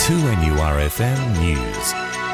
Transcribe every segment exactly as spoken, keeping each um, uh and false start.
two N U R F M News.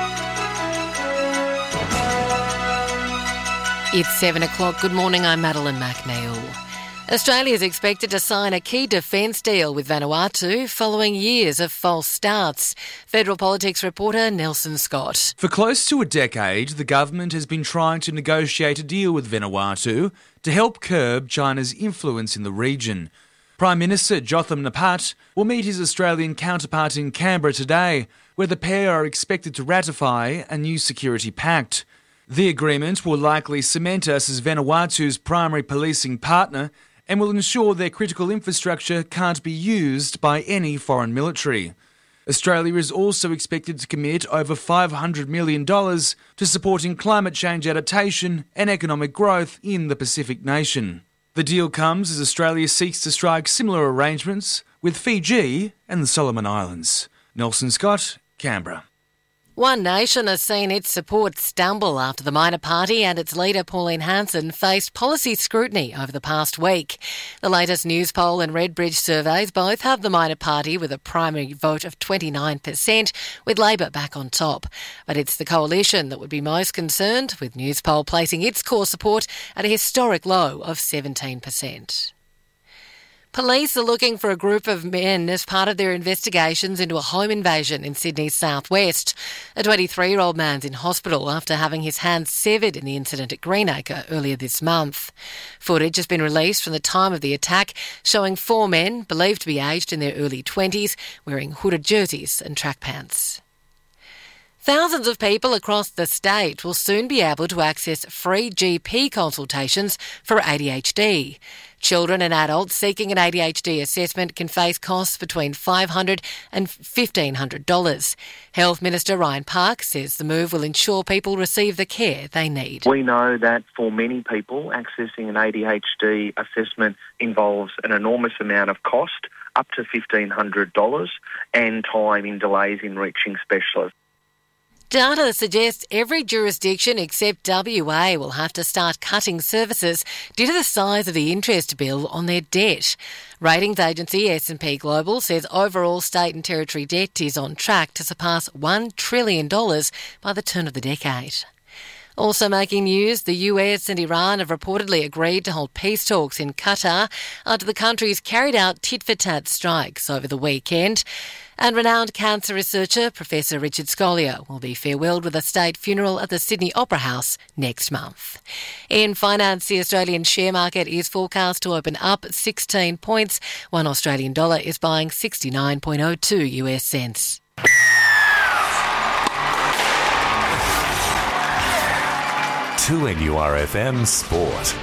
It's seven o'clock. Good morning, I'm Madeline McNeil. Australia is expected to sign a key defence deal with Vanuatu following years of false starts. Federal politics reporter Nelson Scott. For close to a decade, the government has been trying to negotiate a deal with Vanuatu to help curb China's influence in the region. Prime Minister Jotham Napat will meet his Australian counterpart in Canberra today, where the pair are expected to ratify a new security pact. The agreement will likely cement us as Vanuatu's primary policing partner and will ensure their critical infrastructure can't be used by any foreign military. Australia is also expected to commit over five hundred million dollars to supporting climate change adaptation and economic growth in the Pacific nation. The deal comes as Australia seeks to strike similar arrangements with Fiji and the Solomon Islands. Nelson Scott, Canberra. One Nation has seen its support stumble after the minor party and its leader Pauline Hanson faced policy scrutiny over the past week. The latest news poll and Redbridge surveys both have the minor party with a primary vote of twenty-nine percent, with Labor back on top. But it's the coalition that would be most concerned, with Newspoll placing its core support at a historic low of seventeen percent. Police are looking for a group of men as part of their investigations into a home invasion in Sydney's southwest. A twenty-three-year-old man's in hospital after having his hand severed in the incident at Greenacre earlier this month. Footage has been released from the time of the attack, showing four men, believed to be aged in their early twenties, wearing hooded jerseys and track pants. Thousands of people across the state will soon be able to access free G P consultations for A D H D. Children and adults seeking an A D H D assessment can face costs between five hundred dollars and fifteen hundred dollars. Health Minister Ryan Park says the move will ensure people receive the care they need. We know that for many people, accessing an A D H D assessment involves an enormous amount of cost, up to fifteen hundred dollars, and time in delays in reaching specialists. Data suggests every jurisdiction except W A will have to start cutting services due to the size of the interest bill on their debt. Ratings agency S and P Global says overall state and territory debt is on track to surpass one trillion dollars by the turn of the decade. Also making news, the U S and Iran have reportedly agreed to hold peace talks in Qatar after the countries carried out tit-for-tat strikes over the weekend. And renowned cancer researcher Professor Richard Scolyer will be farewelled with a state funeral at the Sydney Opera House next month. In finance, the Australian share market is forecast to open up sixteen points. One Australian dollar is buying sixty-nine point oh two US cents. two N U R F M Sport.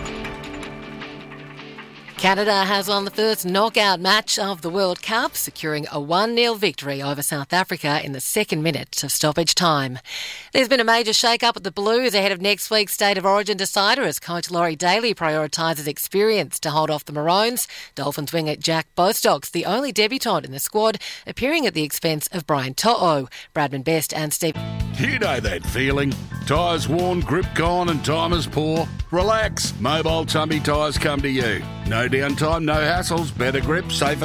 Canada has won the first knockout match of the World Cup, securing a one nil victory over South Africa in the second minute of stoppage time. There's been a major shake-up at the Blues ahead of next week's State of Origin decider as coach Laurie Daly prioritises experience to hold off the Maroons. Dolphins winger Jack Bostock's the only debutant in the squad, appearing at the expense of Brian To'o. Bradman Best and Steve... You know that feeling. Tyres worn, grip gone and time is poor. Relax. Mobile Tumby Tyres come to you. No downtime, no hassles, better grip, safer